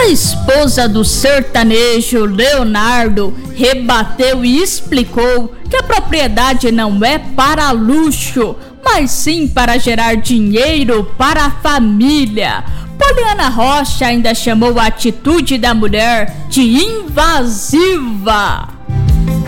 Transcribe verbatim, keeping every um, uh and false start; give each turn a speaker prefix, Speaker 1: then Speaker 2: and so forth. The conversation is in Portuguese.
Speaker 1: A esposa do sertanejo Leonardo rebateu e explicou que a propriedade não é para luxo, mas sim para gerar dinheiro para a família. Poliana Rocha ainda chamou a atitude da mulher de invasiva.